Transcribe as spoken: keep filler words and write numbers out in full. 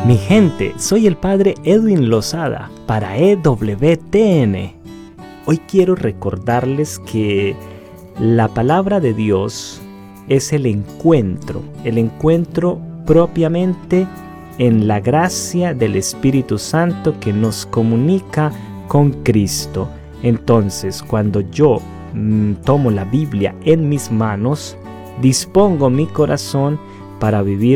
Mi gente, soy el padre Edwin Lozada para E W T N. Hoy quiero recordarles que la palabra de Dios es el encuentro, el encuentro propiamente en la gracia del Espíritu Santo que nos comunica con Cristo. Entonces, cuando yo mm, tomo la Biblia en mis manos, dispongo mi corazón para vivir